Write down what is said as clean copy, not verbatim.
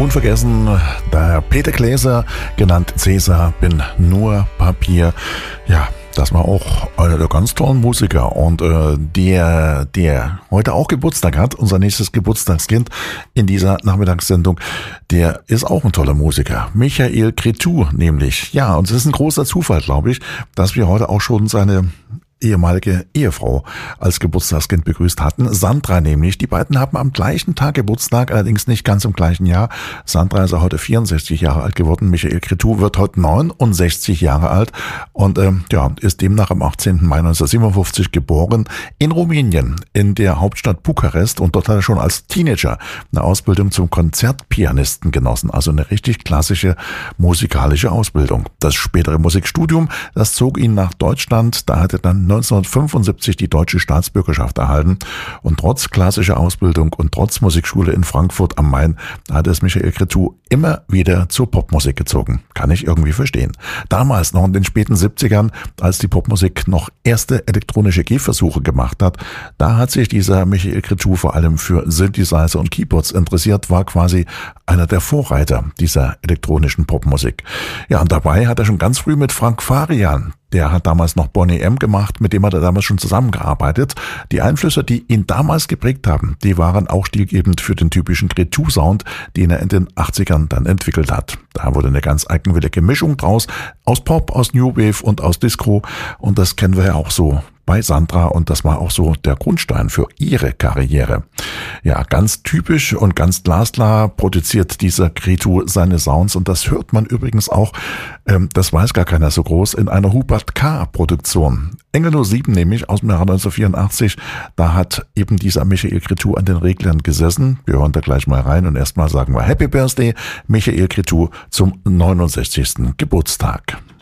Unvergessen, der Peter Gläser, genannt Cäsar, bin nur Papier. Ja, das war auch einer der ganz tollen Musiker und der heute auch Geburtstag hat, unser nächstes Geburtstagskind in dieser Nachmittagssendung, der ist auch ein toller Musiker. Michael Cretu nämlich. Ja, und es ist ein großer Zufall, glaube ich, dass wir heute auch schon seine ehemalige Ehefrau als Geburtstagskind begrüßt hatten. Sandra nämlich. Die beiden haben am gleichen Tag Geburtstag, allerdings nicht ganz im gleichen Jahr. Sandra ist ja heute 64 Jahre alt geworden. Michael Cretu wird heute 69 Jahre alt und ist demnach am 18. Mai 1957 geboren in Rumänien, in der Hauptstadt Bukarest, und dort hat er schon als Teenager eine Ausbildung zum Konzertpianisten genossen. Also eine richtig klassische musikalische Ausbildung. Das spätere Musikstudium, das zog ihn nach Deutschland. Da hat er dann 1975 die deutsche Staatsbürgerschaft erhalten, und trotz klassischer Ausbildung und trotz Musikschule in Frankfurt am Main hat es Michael Cretu immer wieder zur Popmusik gezogen. Kann ich irgendwie verstehen. Damals noch in den späten 70ern, als die Popmusik noch erste elektronische Gehversuche gemacht hat, da hat sich dieser Michael Cretu vor allem für Synthesizer und Keyboards interessiert, war quasi einer der Vorreiter dieser elektronischen Popmusik. Ja, und dabei hat er schon ganz früh mit Frank Farian, der hat damals noch Boney M. gemacht, mit dem hat er damals schon zusammengearbeitet. Die Einflüsse, die ihn damals geprägt haben, die waren auch stilgebend für den typischen Cretu-Sound, den er in den 80ern dann entwickelt hat. Da wurde eine ganz eigenwillige Mischung draus, aus Pop, aus New Wave und aus Disco, und das kennen wir ja auch so bei Sandra, und das war auch so der Grundstein für ihre Karriere. Ja, ganz typisch und ganz glasklar produziert dieser Cretu seine Sounds, und das hört man übrigens auch, das weiß gar keiner so groß, in einer Hubert K. Produktion. Engel 07 nämlich aus dem Jahre 1984, da hat eben dieser Michael Cretu an den Reglern gesessen. Wir hören da gleich mal rein und erstmal sagen wir Happy Birthday, Michael Cretu, zum 69. Geburtstag.